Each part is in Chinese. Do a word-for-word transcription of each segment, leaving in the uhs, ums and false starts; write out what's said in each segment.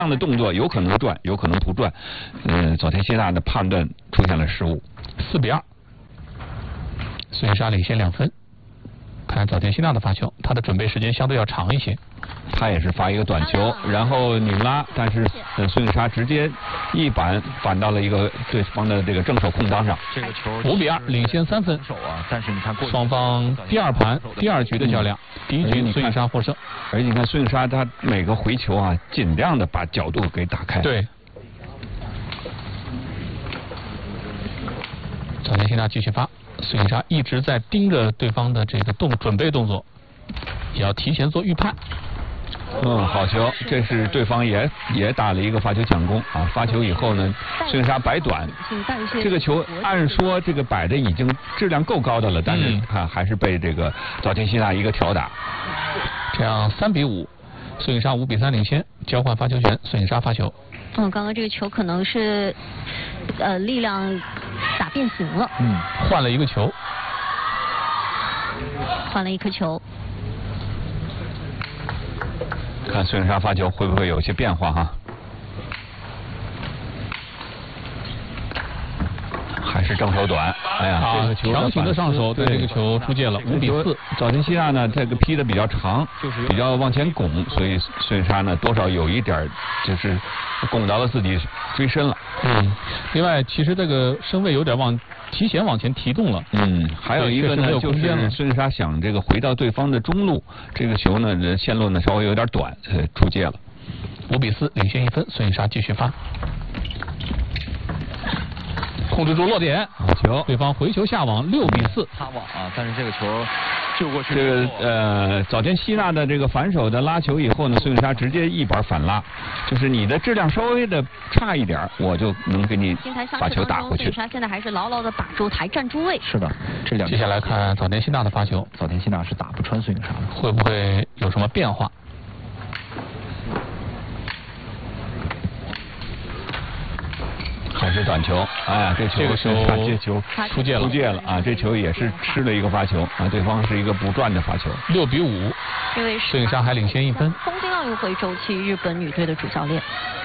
这样的动作有可能转，有可能不转。嗯，早田希娜的判断出现了失误， 四比二，孙颖莎领先两分。看早田希娜的发球，她的准备时间相对要长一些。 她也是发一个短球，然后拧拉，但是呃孙颖莎直接一板板到了一个对方的这个正手空当上。 这个球五比二，领先三分。 手啊，但是你看双方第二盘第二局的较量，第一局孙颖莎获胜。 而且你看孙颖莎她每个回球啊，尽量的把角度给打开。 对。早田希娜继续发。孙颖莎一直在盯着对方的这个动准备动作，也要提前做预判。 嗯，好球，这是对方也也打了一个发球抢攻啊！发球以后呢，孙颖莎摆短，这个球按说这个摆的已经质量够高的了，但是啊还是被这个早田希娜一个挑打。 这样三比五，孙颖莎五比三领先，交换发球权，孙颖莎发球。 嗯，刚刚这个球可能是呃力量打变形了。 嗯，换了一个球， 换了一颗球。 看孙颖莎发球会不会有些变化哈？还是正手短，哎呀， 啊、 这个球强行的上手对这个球出界了，五比四。 早田希娜呢，这个劈的比较长，就是比较往前拱，所以孙颖莎呢多少有一点就是拱到了自己追身了。 嗯，另外其实这个身位有点往提前往前提动了。 嗯，还有一个呢，就是孙颖莎想这个回到对方的中路，这个球呢线路呢稍微有点短，呃出界了。 五比四，领先一分，孙颖莎继续发。控制住落点， 好球！ 对方回球下网，六比四。 擦网啊，但是这个球救过去。 这个呃，早田希娜的这个反手的拉球以后呢，孙颖莎直接一板反拉，就是你的质量稍微的差一点，我就能给你把球打回去。 孙颖莎现在还是牢牢的把住台站住位。 是的，这两。 接下来看早田希娜的发球， 早田希娜是打不穿孙颖莎的， 会不会有什么变化？ 还是短球，哎呀，这球这个球这球出界了， 出界了啊！这球也是吃了一个发球啊，对方是一个不转的发球， 六比五。 这位孙颖莎还领先一分。 东京奥运会周期日本女队的主教练。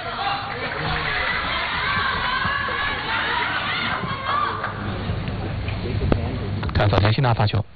看早田希娜发球，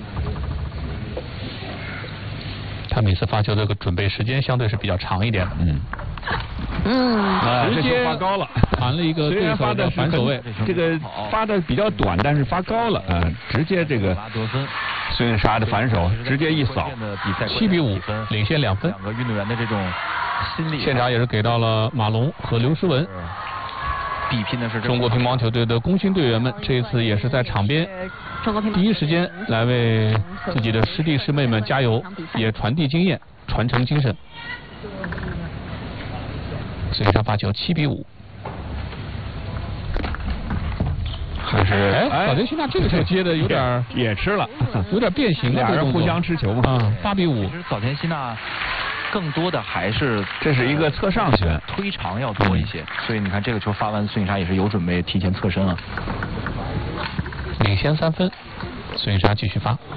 他每次发球这个准备时间相对是比较长一点的。 嗯。 嗯， 直接发高了， 弹了一个对手的反手位， 这个发的比较短，但是发高了，啊、呃，直接这个孙颖莎的反手直接一扫， 七比五，领先两分。 两个运动员的这种心理， 现场也是给到了马龙和刘诗雯。 比拼的是中国乒乓球队的功勋队员们，这一次也是在场边第一时间来为自己的师弟师妹们加油，也传递经验，传承精神。孙颖莎发球七比五， 还是哎，早田希娜这个球接的有点也吃了， 有点变形， 俩人互相吃球嘛。 啊，八比五。 其实早田希娜更多的还是这是一个侧上旋， 推长要多一些，所以你看这个球发完，孙颖莎也是有准备提前侧身了， 领先三分，孙颖莎继续发。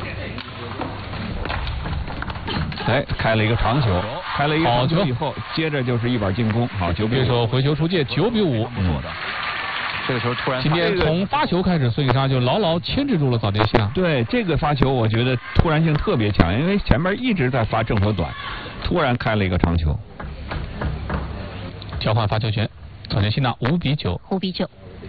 哎，开了一个长球，开了一个长球以后，接着就是一板进攻，好球！ 对手回球出界，九比五。 嗯，这个球突然， 今天从发球开始，孙颖莎就牢牢牵制住了早田希娜。 对这个发球，我觉得突然性特别强，因为前面一直在发正手短，突然开了一个长球。 交换发球权，早田希娜五比九。 五比九。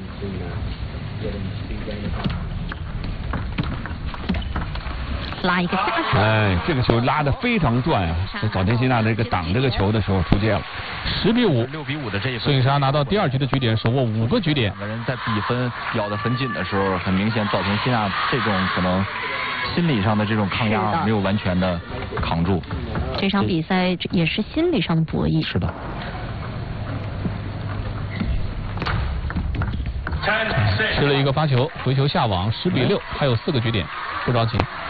拉一个下球， 哎，这个球拉得非常转啊！早田希娜这个挡这个球的时候出界了， 十比五， 六比五的这一分， 孙颖莎拿到第二局的局点，手握五个局点。 两个人在比分咬得很紧的时候，很明显早田希娜这种可能心理上的这种抗压没有完全的扛住。 这场比赛也是心理上的博弈。 是的。 吃了一个发球，回球下网，十比六，还有四个局点，不着急。